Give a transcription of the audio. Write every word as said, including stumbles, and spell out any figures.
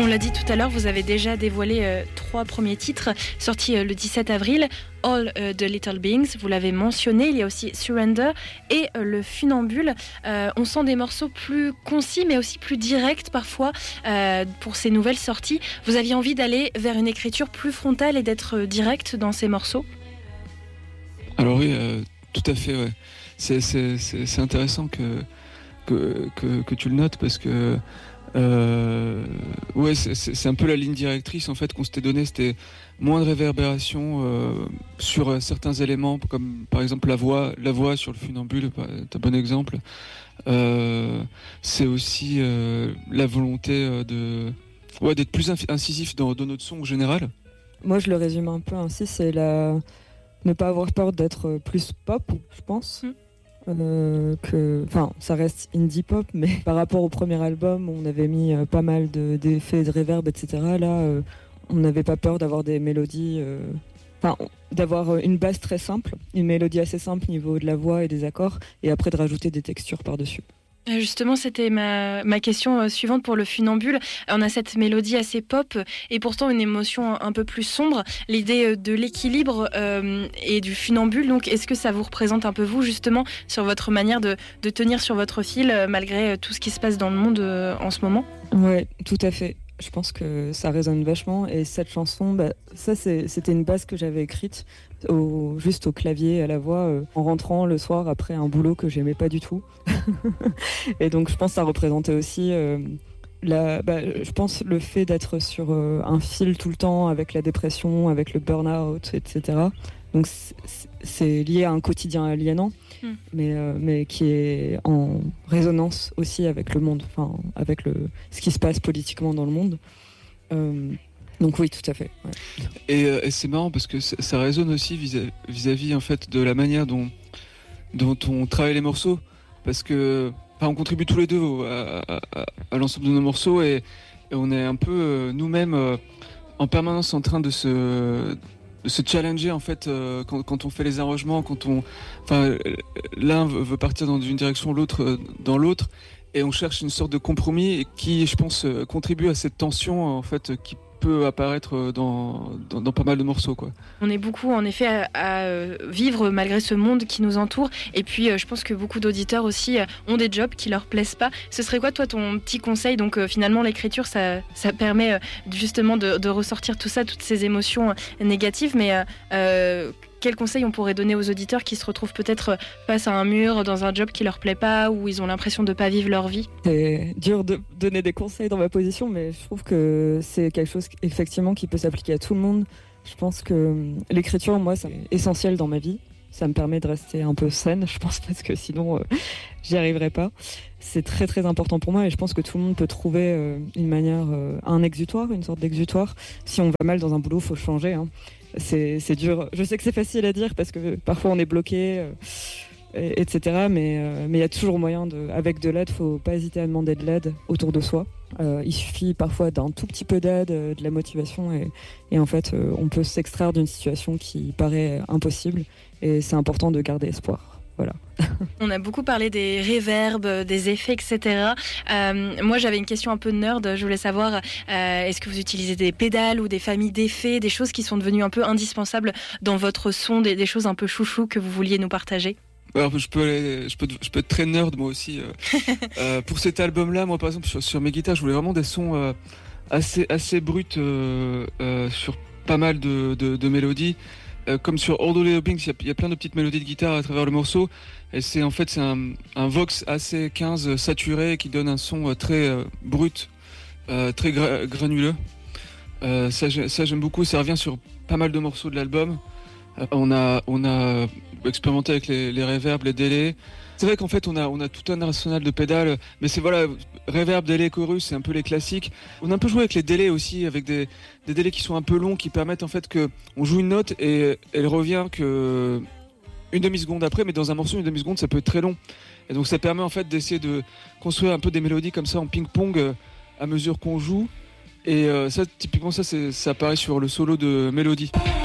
On l'a dit tout à l'heure, vous avez déjà dévoilé euh, trois premiers titres sortis euh, le dix-sept avril. All euh, the Little Beings, vous l'avez mentionné, il y a aussi Surrender et euh, le Funambule. Euh, on sent des morceaux plus concis mais aussi plus directs parfois euh, pour ces nouvelles sorties. Vous aviez envie d'aller vers une écriture plus frontale et d'être euh, direct dans ces morceaux ? Alors oui, euh, tout à fait, ouais. C'est, c'est, c'est, c'est intéressant que, que, que, que tu le notes parce que Euh, ouais, c'est, c'est, c'est un peu la ligne directrice en fait qu'on s'était donné, c'était moins de réverbération euh, sur euh, certains éléments, comme par exemple la voix, la voix sur le Funambule, c'est un bon exemple. Euh, c'est aussi euh, la volonté euh, de, ouais, d'être plus incisif dans, dans notre son en général. Moi, je le résume un peu ainsi, c'est la ne pas avoir peur d'être plus pop, je pense. Mm. Euh, que, enfin, ça reste indie pop, mais par rapport au premier album, on avait mis euh, pas mal de, d'effets, de reverb, et cetera. Là, euh, on n'avait pas peur d'avoir des mélodies, enfin, euh, d'avoir une base très simple, une mélodie assez simple au niveau de la voix et des accords, et après de rajouter des textures par-dessus. Justement, c'était ma, ma question suivante pour le Funambule. On a cette mélodie assez pop et pourtant une émotion un peu plus sombre. L'idée de l'équilibre euh, et du Funambule, donc est-ce que ça vous représente un peu vous, justement, sur votre manière de, de tenir sur votre fil euh, malgré tout ce qui se passe dans le monde euh, en ce moment ? Ouais, tout à fait. Je pense que ça résonne vachement et cette chanson, bah, ça c'est, c'était une base que j'avais écrite au, juste au clavier, à la voix, euh, en rentrant le soir après un boulot que j'aimais pas du tout. Et donc je pense que ça représentait aussi, euh, la, bah, je pense le fait d'être sur euh, un fil tout le temps avec la dépression, avec le burn-out, et cetera. Donc c'est, c'est lié à un quotidien aliénant. Mm. Mais, euh, mais qui est en résonance aussi avec le monde, enfin avec le, ce qui se passe politiquement dans le monde. Euh, donc oui, tout à fait. Ouais. Et, euh, et c'est marrant parce que ça, ça résonne aussi vis-à-vis, vis-à-vis en fait de la manière dont, dont on travaille les morceaux, parce que enfin, on contribue tous les deux au, à, à, à l'ensemble de nos morceaux et, et on est un peu euh, nous-mêmes euh, en permanence en train de se de se challenger en fait euh, quand, quand on fait les arrangements, quand on, enfin l'un veut, veut partir dans une direction, l'autre euh, dans l'autre, et on cherche une sorte de compromis qui, je pense, euh, contribue à cette tension en fait qui peut apparaître dans, dans, dans pas mal de morceaux, quoi. On est beaucoup en effet à, à vivre malgré ce monde qui nous entoure et puis euh, je pense que beaucoup d'auditeurs aussi euh, ont des jobs qui leur plaisent pas. Ce serait quoi toi ton petit conseil ? Donc euh, finalement l'écriture ça, ça permet euh, justement de, de ressortir tout ça, toutes ces émotions euh, négatives, mais euh, euh, quel conseil on pourrait donner aux auditeurs qui se retrouvent peut-être face à un mur dans un job qui leur plaît pas ou ils ont l'impression de pas vivre leur vie ? C'est dur de donner des conseils dans ma position, mais je trouve que c'est quelque chose effectivement qui peut s'appliquer à tout le monde. Je pense que l'écriture, moi, c'est essentiel dans ma vie. Ça me permet de rester un peu saine, je pense, parce que sinon, euh, j'y arriverais pas. C'est très très important pour moi et je pense que tout le monde peut trouver euh, une manière, euh, un exutoire, une sorte d'exutoire. Si on va mal dans un boulot, faut changer, hein. C'est, c'est dur. Je sais que c'est facile à dire parce que parfois on est bloqué, euh, et, etc. Mais euh, mais il y a toujours moyen de, avec de l'aide, faut pas hésiter à demander de l'aide autour de soi. Euh, il suffit parfois d'un tout petit peu d'aide, euh, de la motivation et, et en fait euh, on peut s'extraire d'une situation qui paraît impossible et c'est important de garder espoir. Voilà. On a beaucoup parlé des reverbs, des effets, et cetera. Euh, moi, j'avais une question un peu nerd. Je voulais savoir, euh, est-ce que vous utilisez des pédales ou des familles d'effets, des choses qui sont devenues un peu indispensables dans votre son, des, des choses un peu chouchou que vous vouliez nous partager ? Alors, je peux, aller, je peux, je peux être très nerd moi aussi. Euh, euh, pour cet album-là, moi par exemple sur, sur mes guitares, je voulais vraiment des sons euh, assez, assez bruts euh, euh, sur pas mal de, de, de mélodies. Euh, comme sur All the Little Beings, il y, y a plein de petites mélodies de guitare à travers le morceau. Et c'est en fait c'est un, un Vox A C quinze saturé qui donne un son euh, très euh, brut, euh, très gra- granuleux. Euh, ça, ça j'aime beaucoup. Ça revient sur pas mal de morceaux de l'album. Euh, on a on a expérimenté avec les, les reverbs, les délais. C'est vrai qu'en fait on a on a tout un arsenal de pédales, mais c'est voilà reverb, délai, chorus, c'est un peu les classiques. On a un peu joué avec les délais aussi, avec des des délais qui sont un peu longs, qui permettent en fait que on joue une note et elle revient que une demi-seconde après, mais dans un morceau une demi-seconde ça peut être très long. Et donc ça permet en fait d'essayer de construire un peu des mélodies comme ça en ping-pong euh, à mesure qu'on joue. Et euh, ça typiquement ça c'est ça apparaît sur le solo de Mélodie.